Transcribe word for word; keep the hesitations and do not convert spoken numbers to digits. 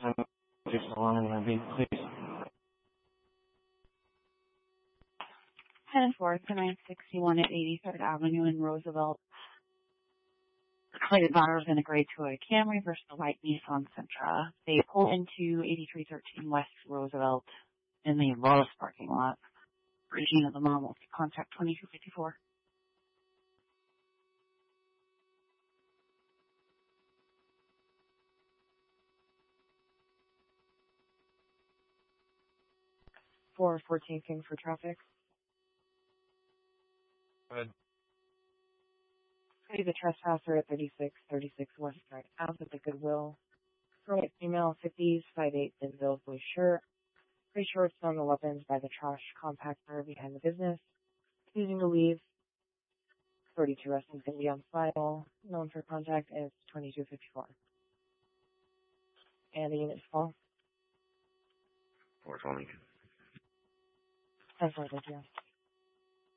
I'm just along in my beat, please. ten four to nine sixty-one at eighty-third Avenue in Roosevelt. Claimed buyer was in a gray Toyota Camry versus a white Nissan Sentra. They pulled into eighty-three thirteen West Roosevelt in the Lowe's parking lot. Regina the mom will contact twenty-two fifty-four. four fourteen King for traffic. Good. Say the trespasser at thirty-six thirty-six West Drive out at the Goodwill. For white female, fifties, five eight, Denville, blue shirt. Pretty sure it's on the weapons by the trash compactor behind the business. Choosing to leave. thirty-two residents going to be on file. Known for contact is twenty-two fifty-four. And the unit fall. four twenty. That's what I did, yeah.